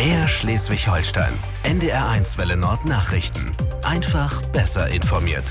Mehr Schleswig-Holstein. NDR1 Welle Nord Nachrichten. Einfach besser informiert.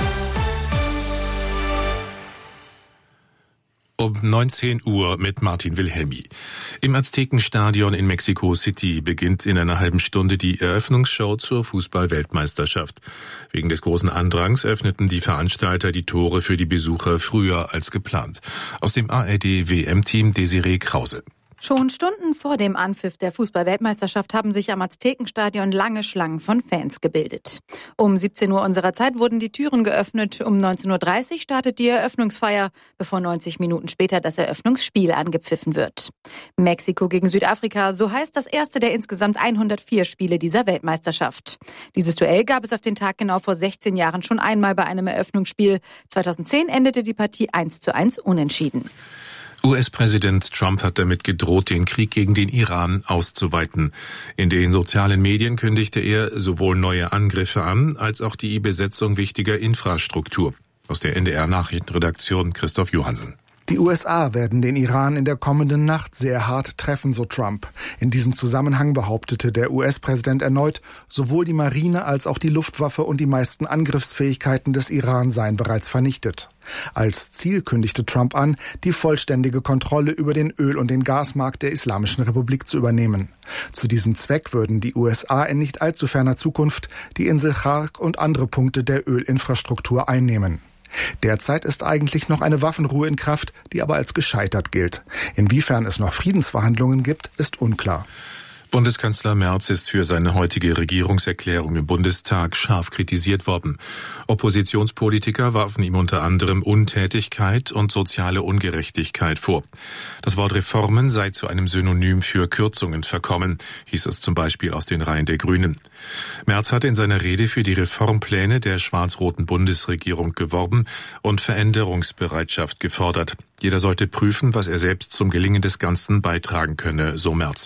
Um 19 Uhr mit Martin Wilhelmi. Im Aztekenstadion in Mexico City beginnt in einer halben Stunde die Eröffnungsshow zur Fußball-Weltmeisterschaft. Wegen des großen Andrangs öffneten die Veranstalter die Tore für die Besucher früher als geplant. Aus dem ARD-WM-Team Desiree Krause. Schon Stunden vor dem Anpfiff der Fußball-Weltmeisterschaft haben sich am Aztekenstadion lange Schlangen von Fans gebildet. Um 17 Uhr unserer Zeit wurden die Türen geöffnet. Um 19.30 Uhr startet die Eröffnungsfeier, bevor 90 Minuten später das Eröffnungsspiel angepfiffen wird. Mexiko gegen Südafrika, so heißt das erste der insgesamt 104 Spiele dieser Weltmeisterschaft. Dieses Duell gab es auf den Tag genau vor 16 Jahren schon einmal bei einem Eröffnungsspiel. 2010 endete die Partie 1:1 unentschieden. US-Präsident Trump hat damit gedroht, den Krieg gegen den Iran auszuweiten. In den sozialen Medien kündigte er sowohl neue Angriffe an, als auch die Besetzung wichtiger Infrastruktur. Aus der NDR-Nachrichtenredaktion Christoph Johansen. Die USA werden den Iran in der kommenden Nacht sehr hart treffen, so Trump. In diesem Zusammenhang behauptete der US-Präsident erneut, sowohl die Marine als auch die Luftwaffe und die meisten Angriffsfähigkeiten des Iran seien bereits vernichtet. Als Ziel kündigte Trump an, die vollständige Kontrolle über den Öl- und den Gasmarkt der Islamischen Republik zu übernehmen. Zu diesem Zweck würden die USA in nicht allzu ferner Zukunft die Insel Chark und andere Punkte der Ölinfrastruktur einnehmen. Derzeit ist eigentlich noch eine Waffenruhe in Kraft, die aber als gescheitert gilt. Inwiefern es noch Friedensverhandlungen gibt, ist unklar. Bundeskanzler Merz ist für seine heutige Regierungserklärung im Bundestag scharf kritisiert worden. Oppositionspolitiker warfen ihm unter anderem Untätigkeit und soziale Ungerechtigkeit vor. Das Wort Reformen sei zu einem Synonym für Kürzungen verkommen, hieß es zum Beispiel aus den Reihen der Grünen. Merz hatte in seiner Rede für die Reformpläne der schwarz-roten Bundesregierung geworben und Veränderungsbereitschaft gefordert. Jeder sollte prüfen, was er selbst zum Gelingen des Ganzen beitragen könne, so Merz.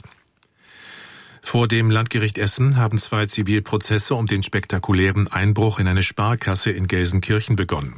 Vor dem Landgericht Essen haben 2 Zivilprozesse um den spektakulären Einbruch in eine Sparkasse in Gelsenkirchen begonnen.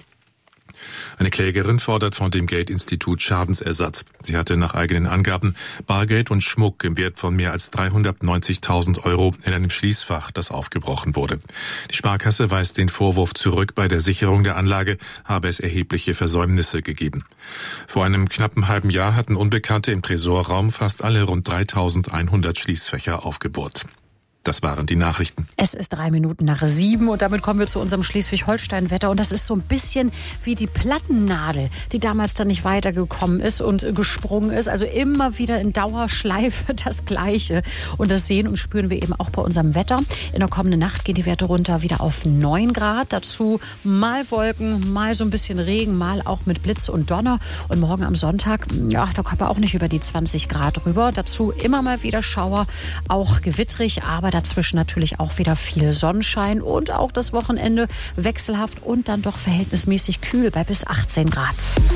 Eine Klägerin fordert von dem Geldinstitut Schadensersatz. Sie hatte nach eigenen Angaben Bargeld und Schmuck im Wert von mehr als 390.000 € in einem Schließfach, das aufgebrochen wurde. Die Sparkasse weist den Vorwurf zurück, bei der Sicherung der Anlage habe es erhebliche Versäumnisse gegeben. Vor einem knappen halben Jahr hatten Unbekannte im Tresorraum fast alle rund 3.100 Schließfächer aufgebohrt. Das waren die Nachrichten. Es ist 7:03 und damit kommen wir zu unserem Schleswig-Holstein-Wetter. Und das ist so ein bisschen wie die Plattennadel, die damals dann nicht weitergekommen ist und gesprungen ist. Also immer wieder in Dauerschleife das Gleiche. Und das sehen und spüren wir eben auch bei unserem Wetter. In der kommenden Nacht gehen die Werte runter wieder auf 9 Grad. Dazu mal Wolken, mal so ein bisschen Regen, mal auch mit Blitz und Donner. Und morgen am Sonntag, ja, da kommen wir auch nicht über die 20 Grad rüber. Dazu immer mal wieder Schauer, auch gewittrig, aber dazwischen natürlich auch wieder viel Sonnenschein und auch das Wochenende wechselhaft und dann doch verhältnismäßig kühl bei bis 18 Grad.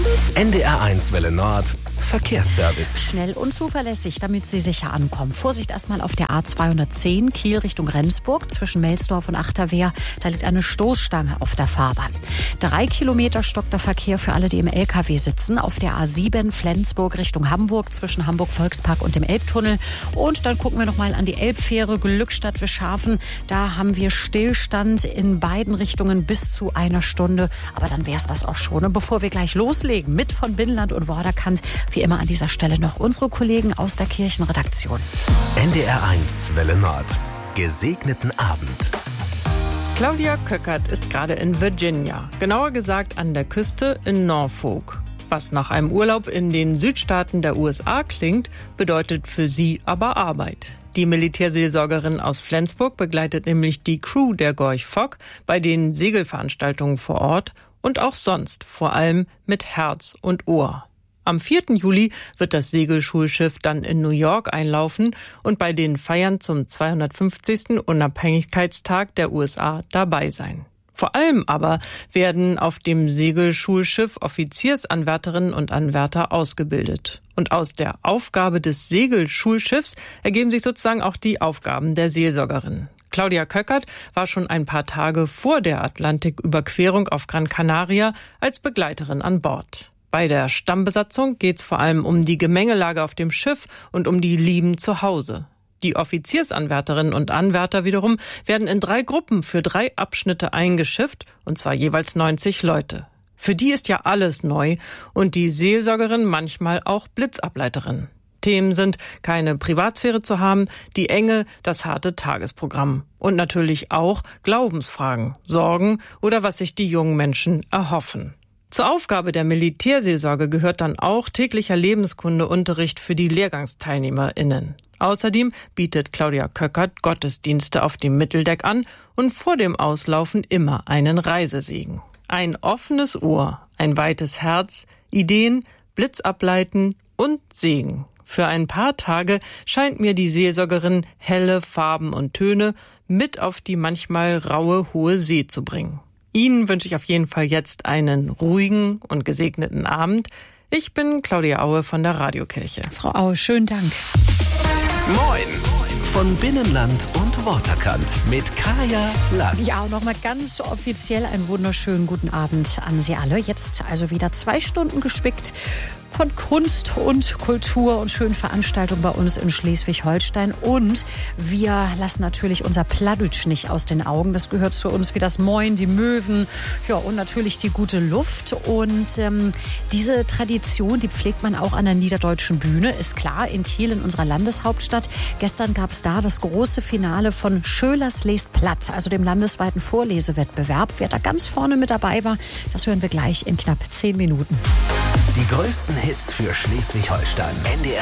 NDR1 Welle Nord Verkehrsservice. Schnell und zuverlässig, damit Sie sicher ankommen. Vorsicht erstmal auf der A210 Kiel Richtung Rendsburg zwischen Melsdorf und Achterwehr. Da liegt eine Stoßstange auf der Fahrbahn. 3 Kilometer stockt der Verkehr für alle, die im LKW sitzen. Auf der A7 Flensburg Richtung Hamburg zwischen Hamburg-Volkspark und dem Elbtunnel. Und dann gucken wir noch mal an die Elbfähre Glückstadt-Wischhafen. Da haben wir Stillstand in beiden Richtungen bis zu 1 Stunde. Aber dann wäre es das auch schon. Und bevor wir gleich loslegen mit von Binnenland und Worderkant, wie immer an dieser Stelle noch unsere Kollegen aus der Kirchenredaktion. NDR1 Welle Nord. Gesegneten Abend. Claudia Köckert ist gerade in Virginia, genauer gesagt an der Küste in Norfolk. Was nach einem Urlaub in den Südstaaten der USA klingt, bedeutet für sie aber Arbeit. Die Militärseelsorgerin aus Flensburg begleitet nämlich die Crew der Gorch Fock bei den Segelveranstaltungen vor Ort und auch sonst, vor allem mit Herz und Ohr. Am 4. Juli wird das Segelschulschiff dann in New York einlaufen und bei den Feiern zum 250. Unabhängigkeitstag der USA dabei sein. Vor allem aber werden auf dem Segelschulschiff Offiziersanwärterinnen und Anwärter ausgebildet. Und aus der Aufgabe des Segelschulschiffs ergeben sich sozusagen auch die Aufgaben der Seelsorgerin. Claudia Köckert war schon ein paar Tage vor der Atlantiküberquerung auf Gran Canaria als Begleiterin an Bord. Bei der Stammbesatzung geht es vor allem um die Gemengelage auf dem Schiff und um die Lieben zu Hause. Die Offiziersanwärterinnen und Anwärter wiederum werden in 3 Gruppen für 3 Abschnitte eingeschifft, und zwar jeweils 90 Leute. Für die ist ja alles neu und die Seelsorgerin manchmal auch Blitzableiterin. Themen sind, keine Privatsphäre zu haben, die Enge, das harte Tagesprogramm. Und natürlich auch Glaubensfragen, Sorgen oder was sich die jungen Menschen erhoffen. Zur Aufgabe der Militärseelsorge gehört dann auch täglicher Lebenskundeunterricht für die LehrgangsteilnehmerInnen. Außerdem bietet Claudia Köckert Gottesdienste auf dem Mitteldeck an und vor dem Auslaufen immer einen Reisesegen. Ein offenes Ohr, ein weites Herz, Ideen, Blitz ableiten und Segen. Für ein paar Tage scheint mir die Seelsorgerin helle Farben und Töne mit auf die manchmal raue, hohe See zu bringen. Ihnen wünsche ich auf jeden Fall jetzt einen ruhigen und gesegneten Abend. Ich bin Claudia Aue von der Radiokirche. Frau Aue, schönen Dank. Moin! Von Binnenland und Waterkant mit Kaya Lass. Ja, und nochmal ganz offiziell einen wunderschönen guten Abend an Sie alle. Jetzt also wieder 2 Stunden gespickt von Kunst und Kultur und schönen Veranstaltungen bei uns in Schleswig-Holstein. Und wir lassen natürlich unser Plattdeutsch nicht aus den Augen. Das gehört zu uns wie das Moin, die Möwen, ja, und natürlich die gute Luft. Und diese Tradition, die pflegt man auch an der Niederdeutschen Bühne, ist klar, in Kiel, in unserer Landeshauptstadt. Gestern gab es da das große Finale von Schölers lest platt, also dem landesweiten Vorlesewettbewerb. Wer da ganz vorne mit dabei war, das hören wir gleich in knapp 10 Minuten. Die größten Hits für Schleswig-Holstein. NDR